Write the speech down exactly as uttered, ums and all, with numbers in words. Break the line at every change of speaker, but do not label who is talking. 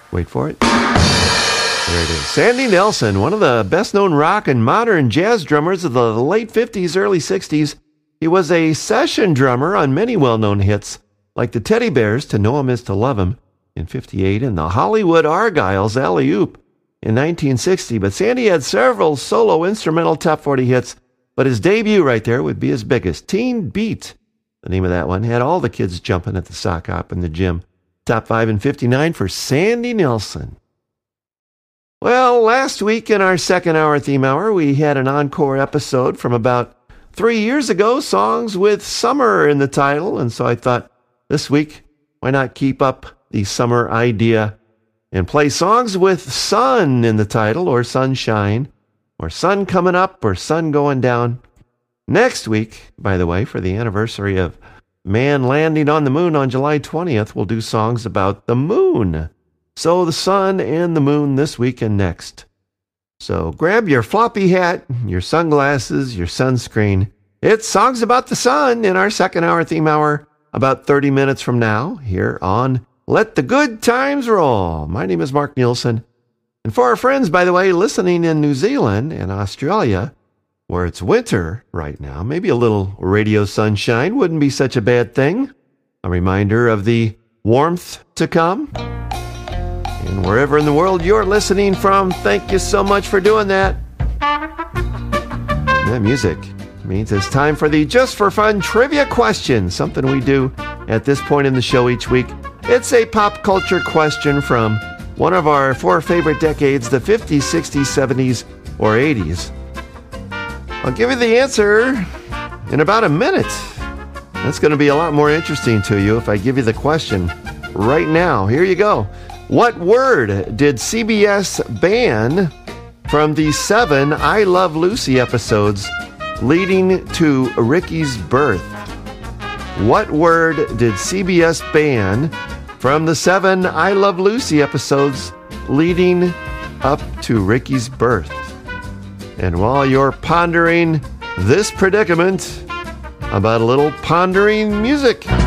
Wait for it. There it is. Sandy Nelson, one of the best-known rock and modern jazz drummers of the late fifties, early sixties. He was a session drummer on many well-known hits, like the Teddy Bears' To Know Him Is to Love Him in fifty-eight and the Hollywood Argyles' Alley Oop in nineteen sixty. But Sandy had several solo instrumental top forty hits, but his debut right there would be his biggest. Teen Beat, the name of that one, had all the kids jumping at the sock hop in the gym. Top five in fifty-nine for Sandy Nelson. Well, last week in our second hour theme hour, we had an encore episode from about three years ago, songs with summer in the title, and so I thought this week, why not keep up the summer idea and play songs with sun in the title, or sunshine, or sun coming up, or sun going down. Next week, by the way, for the anniversary of man landing on the moon on July twentieth, we'll do songs about the moon. So the sun and the moon this week and next. So grab your floppy hat, your sunglasses, your sunscreen. It's Songs About the Sun in our second hour theme hour, about thirty minutes from now, here on Let the Good Times Roll. My name is Mark Nielsen. And for our friends, by the way, listening in New Zealand and Australia, where it's winter right now, maybe a little radio sunshine wouldn't be such a bad thing. A reminder of the warmth to come. And wherever in the world you're listening from, thank you so much for doing that. That music means it's time for the Just for Fun trivia question, something we do at this point in the show each week. It's a pop culture question from one of our four favorite decades, the fifties, sixties, seventies, or eighties. I'll give you the answer in about a minute. That's going to be a lot more interesting to you if I give you the question right now. Here you go. What word did C B S ban from the seven I Love Lucy episodes leading to Ricky's birth? What word did C B S ban from the seven I Love Lucy episodes leading up to Ricky's birth? And while you're pondering this predicament, how about a little pondering music?